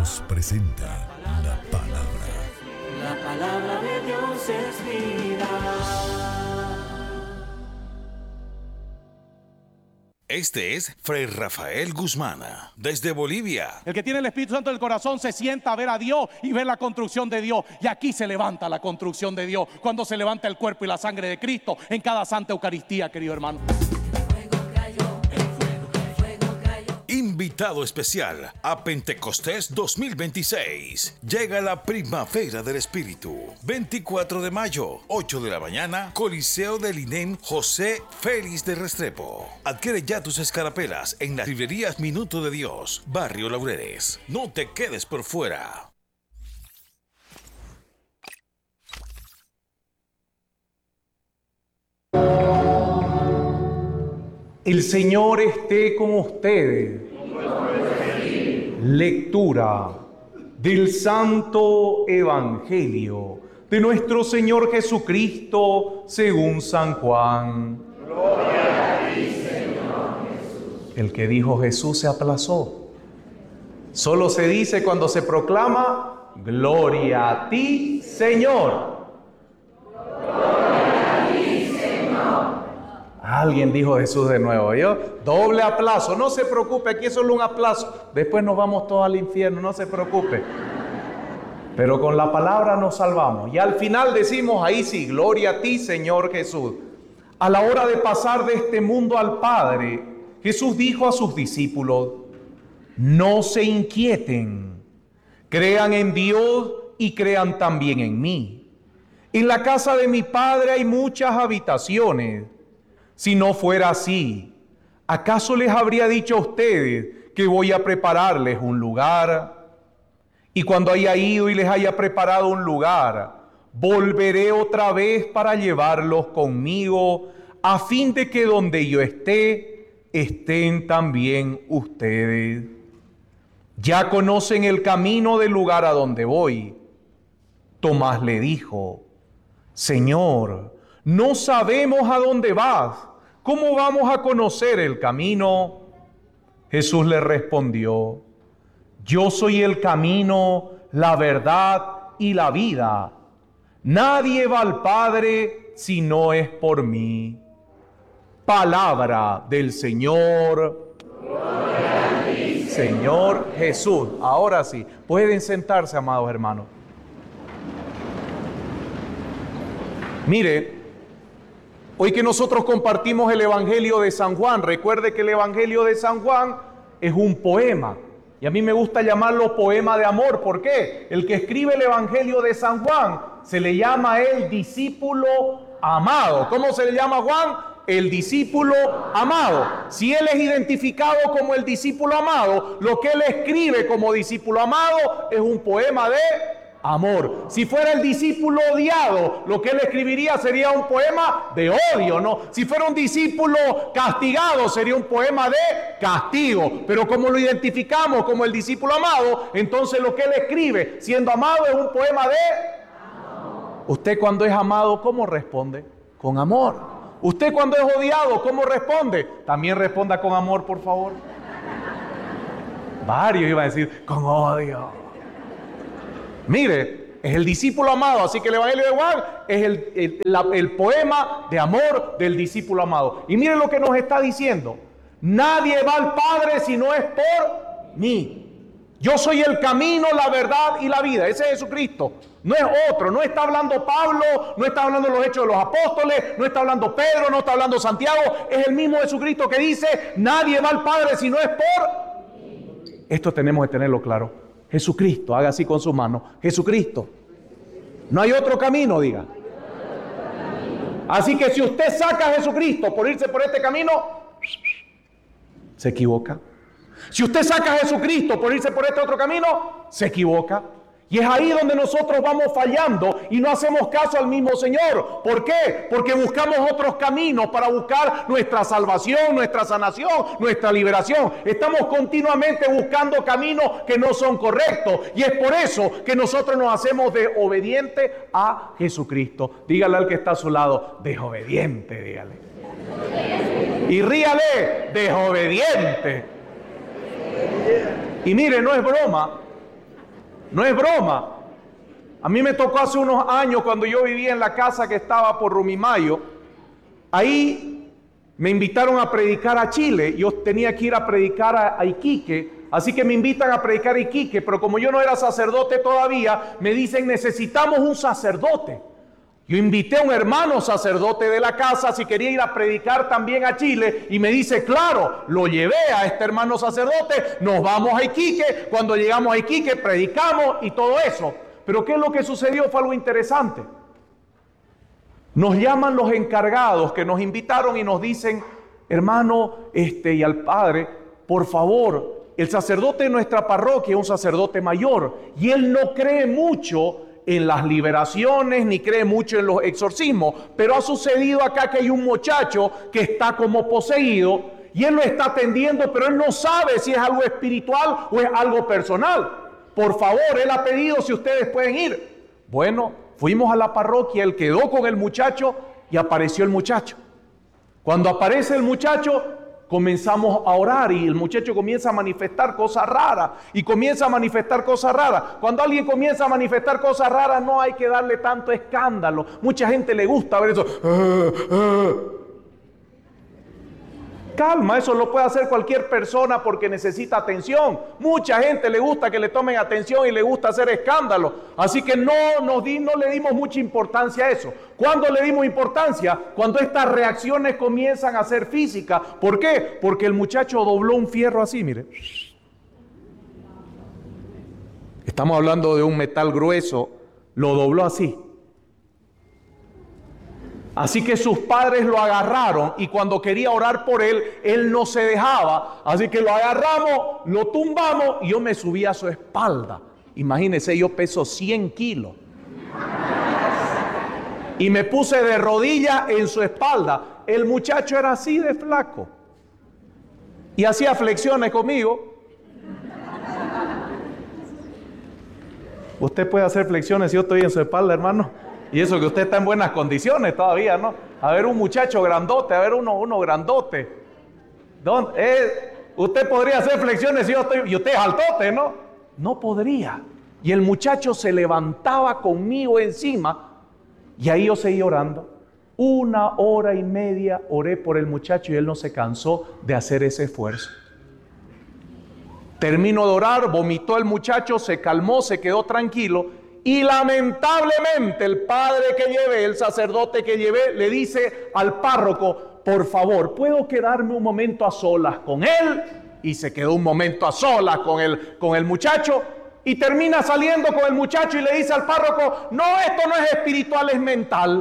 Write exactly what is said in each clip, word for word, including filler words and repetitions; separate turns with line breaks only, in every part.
Radios presenta la palabra.
La palabra de Dios es vida.
Este es Fray Rafael Guzmán, desde Bolivia.
El que tiene el Espíritu Santo del corazón se sienta a ver a Dios y ver la construcción de Dios. Y aquí se levanta la construcción de Dios, cuando se levanta el cuerpo y la sangre de Cristo en cada Santa Eucaristía, querido hermano.
Invitado especial a Pentecostés dos mil veintiséis. Llega la primavera del Espíritu. veinticuatro de mayo, ocho de la mañana, Coliseo del I N E M José Félix de Restrepo. Adquiere ya tus escarapelas en las librerías Minuto de Dios, Barrio Laureles. No te quedes por fuera.
El Señor esté con ustedes. Lectura del Santo Evangelio de nuestro Señor Jesucristo según San Juan. Gloria a ti, Señor Jesús. El que dijo Jesús se aplazó. Solo se dice cuando se proclama: Gloria a ti, Señor. Alguien dijo Jesús de nuevo, yo, doble aplazo, no se preocupe, aquí es solo un aplazo, después nos vamos todos al infierno, no se preocupe. Pero con la palabra nos salvamos. Y al final decimos, ahí sí, gloria a ti, Señor Jesús. A la hora de pasar de este mundo al Padre, Jesús dijo a sus discípulos: no se inquieten, crean en Dios y crean también en mí. En la casa de mi Padre hay muchas habitaciones. Si no fuera así, ¿acaso les habría dicho a ustedes que voy a prepararles un lugar? Y cuando haya ido y les haya preparado un lugar, volveré otra vez para llevarlos conmigo, a fin de que donde yo esté, estén también ustedes. Ya conocen el camino del lugar a donde voy. Tomás le dijo: Señor, no sabemos a dónde vas. ¿Cómo vamos a conocer el camino? Jesús le respondió: yo soy el camino, la verdad y la vida. Nadie va al Padre si no es por mí. Palabra del Señor. Gloria a ti, Señor Jesús. Ahora sí, pueden sentarse, amados hermanos. Mire, hoy que nosotros compartimos el Evangelio de San Juan, recuerde que el Evangelio de San Juan es un poema. Y a mí me gusta llamarlo poema de amor. ¿Por qué? El que escribe el Evangelio de San Juan se le llama a él discípulo amado. ¿Cómo se le llama a Juan? El discípulo amado. Si él es identificado como el discípulo amado, lo que él escribe como discípulo amado es un poema de amor. Si fuera el discípulo odiado, lo que él escribiría sería un poema de odio, ¿no? Si fuera un discípulo castigado, sería un poema de castigo. Pero como lo identificamos como el discípulo amado, entonces lo que él escribe, siendo amado, es un poema de amor. Usted cuando es amado, ¿cómo responde? Con amor. Usted cuando es odiado, ¿cómo responde? También responda con amor, por favor. Varios iban a decir, con odio. Mire, es el discípulo amado, así que el Evangelio de Juan es el, el, la, el poema de amor del discípulo amado. Y mire lo que nos está diciendo: nadie va al Padre si no es por mí. Yo soy el camino, la verdad y la vida. Ese es Jesucristo, no es otro. No está hablando Pablo, no está hablando los Hechos de los Apóstoles, no está hablando Pedro, no está hablando Santiago. Es el mismo Jesucristo que dice: nadie va al Padre si no es por mí. Esto tenemos que tenerlo claro. Jesucristo, haga así con su mano. Jesucristo. No hay otro camino, diga. Así que si usted saca a Jesucristo por irse por este camino, se equivoca. Si usted saca a Jesucristo por irse por este otro camino, se equivoca. Y es ahí donde nosotros vamos fallando y no hacemos caso al mismo Señor. ¿Por qué? Porque buscamos otros caminos para buscar nuestra salvación, nuestra sanación, nuestra liberación. Estamos continuamente buscando caminos que no son correctos. Y es por eso que nosotros nos hacemos desobedientes a Jesucristo. Dígale al que está a su lado: desobediente, dígale. Y ríale: desobediente. Y mire, no es broma. No es broma. A mí me tocó hace unos años cuando yo vivía en la casa que estaba por Rumimayo. Ahí me invitaron a predicar a Chile. Yo tenía que ir a predicar a, a Iquique. Así que me invitan a predicar a Iquique. Pero como yo no era sacerdote todavía, me dicen necesitamos un sacerdote. Yo invité a un hermano sacerdote de la casa si quería ir a predicar también a Chile y me dice, claro, lo llevé a este hermano sacerdote, nos vamos a Iquique, cuando llegamos a Iquique predicamos y todo eso. Pero ¿qué es lo que sucedió? Fue algo interesante. Nos llaman los encargados que nos invitaron y nos dicen, hermano, este y al padre, por favor, el sacerdote de nuestra parroquia es un sacerdote mayor y él no cree mucho en las liberaciones, ni cree mucho en los exorcismos, pero ha sucedido acá que hay un muchacho que está como poseído y él lo está atendiendo, pero él no sabe si es algo espiritual o es algo personal. Por favor, él ha pedido si ustedes pueden ir. Bueno, fuimos a la parroquia, él quedó con el muchacho y apareció el muchacho. Cuando aparece el muchacho, comenzamos a orar y el muchacho comienza a manifestar cosas raras y comienza a manifestar cosas raras. Cuando alguien comienza a manifestar cosas raras no hay que darle tanto escándalo. Mucha gente le gusta ver eso. Uh, uh. Calma, eso lo puede hacer cualquier persona porque necesita atención. Mucha gente le gusta que le tomen atención y le gusta hacer escándalo. Así que no, nos di, no le dimos mucha importancia a eso. ¿Cuándo le dimos importancia? Cuando estas reacciones comienzan a ser físicas. ¿Por qué? Porque el muchacho dobló un fierro así, mire. Estamos hablando de un metal grueso. Lo dobló así. Así que sus padres lo agarraron y cuando quería orar por él, él no se dejaba. Así que lo agarramos, lo tumbamos y yo me subí a su espalda. Imagínense, yo peso cien kilos. Y me puse de rodillas en su espalda. El muchacho era así de flaco. Y hacía flexiones conmigo. Usted puede hacer flexiones si yo estoy en su espalda, hermano. Y eso que usted está en buenas condiciones todavía, ¿no? A ver un muchacho grandote, a ver uno, uno grandote. ¿Dónde? Eh, usted podría hacer flexiones si yo estoy, y usted es altote, ¿no? No podría. Y el muchacho se levantaba conmigo encima y ahí yo seguí orando. Una hora y media oré por el muchacho y él no se cansó de hacer ese esfuerzo. Terminó de orar, vomitó el muchacho, se calmó, se quedó tranquilo. Y lamentablemente el padre que llevé, el sacerdote que llevé, le dice al párroco, por favor, ¿puedo quedarme un momento a solas con él? Y se quedó un momento a solas con el, con el muchacho y termina saliendo con el muchacho y le dice al párroco, no, esto no es espiritual, es mental.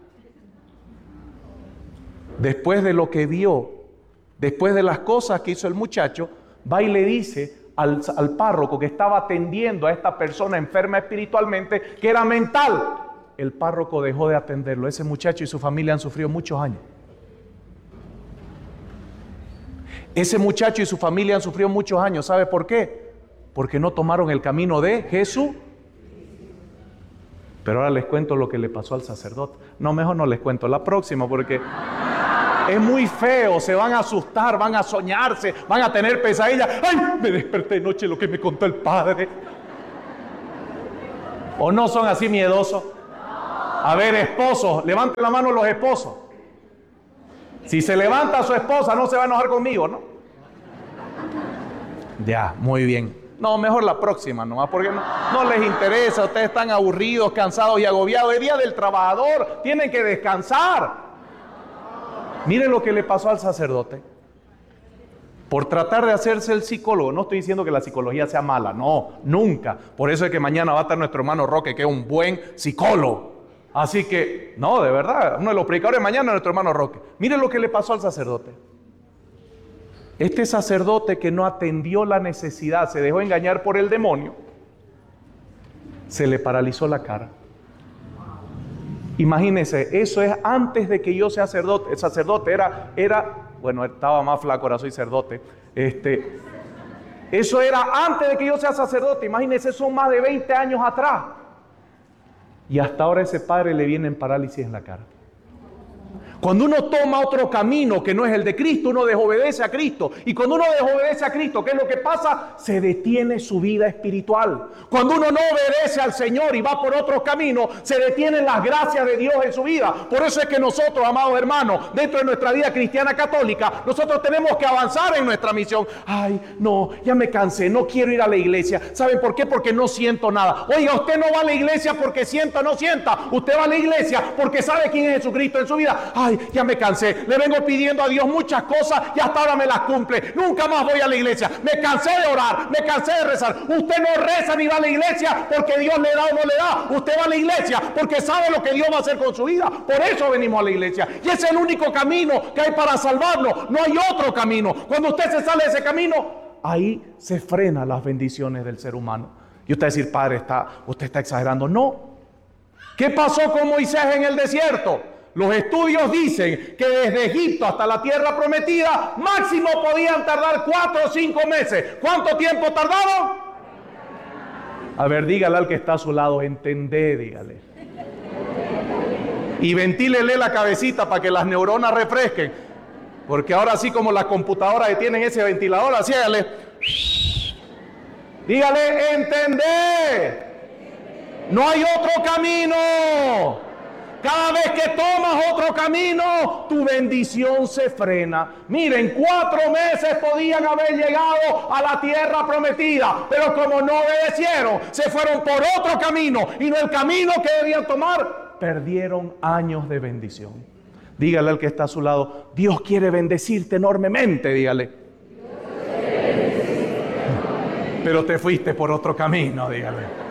Después de lo que vio, después de las cosas que hizo el muchacho, va y le dice Al, al párroco que estaba atendiendo a esta persona enferma espiritualmente, que era mental. El párroco dejó de atenderlo. Ese muchacho y su familia han sufrido muchos años. Ese muchacho y su familia han sufrido muchos años. ¿Sabe por qué? Porque no tomaron el camino de Jesús. Pero ahora les cuento lo que le pasó al sacerdote. No, mejor no les cuento la próxima porque es muy feo, se van a asustar, van a soñarse, van a tener pesadillas. ¡Ay! Me desperté anoche lo que me contó el padre. ¿O no son así miedosos? A ver, esposos, levanten la mano los esposos. Si se levanta su esposa, no se va a enojar conmigo, ¿no? Ya, muy bien. No, mejor la próxima nomás, porque no, no les interesa. Ustedes están aburridos, cansados y agobiados. Es día del trabajador, tienen que descansar. Miren lo que le pasó al sacerdote. Por tratar de hacerse el psicólogo. No estoy diciendo que la psicología sea mala, no, nunca. Por eso es que mañana va a estar nuestro hermano Roque, que es un buen psicólogo. Así que, no, de verdad, uno de los predicadores mañana es nuestro hermano Roque. Miren lo que le pasó al sacerdote. Este sacerdote que no atendió la necesidad, se dejó engañar por el demonio, se le paralizó la cara. Imagínense, eso es antes de que yo sea sacerdote. El sacerdote era, era, bueno, estaba más flaco, ahora soy sacerdote. Este, eso era antes de que yo sea sacerdote. Imagínense, son más de veinte años atrás. Y hasta ahora ese padre le viene en parálisis en la cara. Cuando uno toma otro camino que no es el de Cristo, uno desobedece a Cristo. Y cuando uno desobedece a Cristo, ¿qué es lo que pasa? Se detiene su vida espiritual. Cuando uno no obedece al Señor y va por otro camino, se detienen las gracias de Dios en su vida. Por eso es que nosotros, amados hermanos, dentro de nuestra vida cristiana católica, nosotros tenemos que avanzar en nuestra misión. Ay, no, ya me cansé, no quiero ir a la iglesia. ¿Saben por qué? Porque no siento nada. Oiga, usted no va a la iglesia porque sienta o no sienta. Usted va a la iglesia porque sabe quién es Jesucristo en su vida. Ay, ya me cansé, le vengo pidiendo a Dios muchas cosas y hasta ahora me las cumple. Nunca más voy a la iglesia. Me cansé de orar, me cansé de rezar. Usted no reza ni va a la iglesia porque Dios le da o no le da. Usted va a la iglesia porque sabe lo que Dios va a hacer con su vida. Por eso venimos a la iglesia. Y ese es el único camino que hay para salvarnos. No hay otro camino. Cuando usted se sale de ese camino, ahí se frenan las bendiciones del ser humano. Y usted va a decir, padre, está, usted está exagerando. No. ¿Qué pasó con Moisés en el desierto? Los estudios dicen que desde Egipto hasta la tierra prometida máximo podían tardar cuatro o cinco meses. ¿Cuánto tiempo tardaron? A ver, dígale al que está a su lado, entendé, dígale. Y ventílele la cabecita para que las neuronas refresquen. Porque ahora sí, como las computadoras tienen ese ventilador, así hágale. Dígale, entendé. No hay otro camino. Cada vez que tomas otro camino, tu bendición se frena. Miren, cuatro meses podían haber llegado a la tierra prometida, pero como no obedecieron, se fueron por otro camino y no el camino que debían tomar, perdieron años de bendición. Dígale al que está a su lado, Dios quiere bendecirte enormemente, dígale. Pero te fuiste por otro camino, dígale.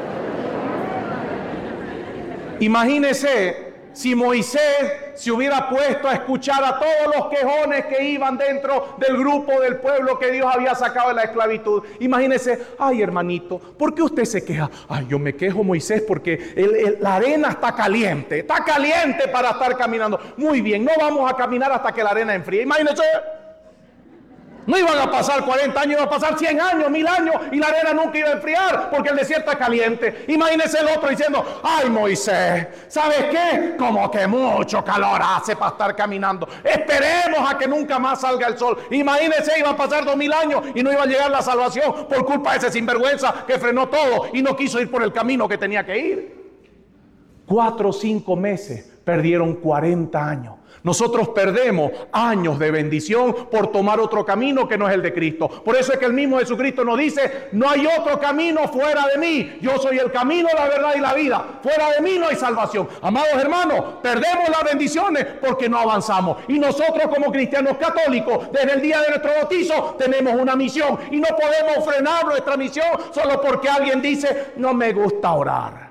Imagínese si Moisés se hubiera puesto a escuchar a todos los quejones que iban dentro del grupo del pueblo que Dios había sacado de la esclavitud. Imagínese, ay hermanito, ¿por qué usted se queja? Ay, yo me quejo, Moisés, porque el, el, la arena está caliente, está caliente para estar caminando. Muy bien, no vamos a caminar hasta que la arena enfríe. Imagínese. No iban a pasar cuarenta años, iban a pasar cien años, mil años y la arena nunca iba a enfriar porque el desierto es caliente. Imagínese el otro diciendo, ay Moisés, ¿sabes qué? Como que mucho calor hace para estar caminando. Esperemos a que nunca más salga el sol. Imagínese, iban a pasar dos mil años y no iba a llegar la salvación por culpa de ese sinvergüenza que frenó todo y no quiso ir por el camino que tenía que ir. Cuatro o cinco meses perdieron cuarenta años. Nosotros perdemos años de bendición por tomar otro camino que no es el de Cristo. Por eso es que el mismo Jesucristo nos dice, no hay otro camino fuera de mí. Yo soy el camino, la verdad y la vida. Fuera de mí no hay salvación. Amados hermanos, perdemos las bendiciones porque no avanzamos. Y nosotros como cristianos católicos, desde el día de nuestro bautizo, tenemos una misión. Y no podemos frenar nuestra misión solo porque alguien dice, no me gusta orar.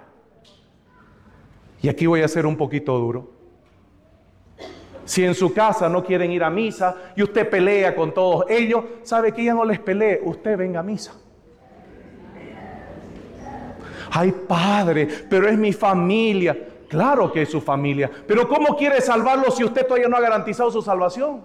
Y aquí voy a ser un poquito duro. Si en su casa no quieren ir a misa y usted pelea con todos ellos, sabe que ella no les pelee, usted venga a misa. Ay, padre, pero es mi familia. Claro que es su familia, pero ¿cómo quiere salvarlo si usted todavía no ha garantizado su salvación?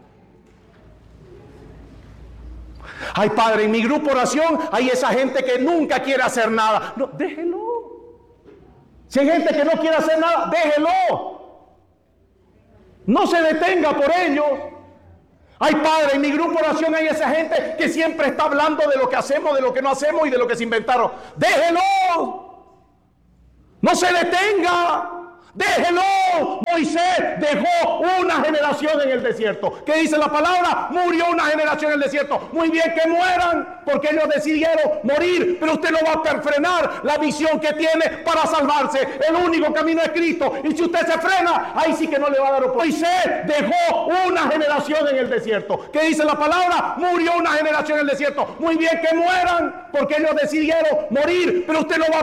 Ay, padre, en mi grupo oración hay esa gente que nunca quiere hacer nada. No, déjelo. Si hay gente que no quiere hacer nada, déjelo. No se detenga por ellos. Ay, padre, en mi grupo oración hay esa gente que siempre está hablando de lo que hacemos, de lo que no hacemos y de lo que se inventaron. Déjelo. No se detenga. Déjelo. Moisés dejó una generación en el desierto. ¿Qué dice la palabra? Murió una generación en el desierto. Muy bien, que mueran, porque ellos decidieron morir. Pero usted no va a frenar la misión que tiene para salvarse. El único camino es Cristo. Y si usted se frena, ahí sí que no le va a dar oportunidad. Moisés dejó una generación en el desierto. ¿Qué dice la palabra? Murió una generación en el desierto. Muy bien, que mueran, porque ellos decidieron morir. Pero usted no va a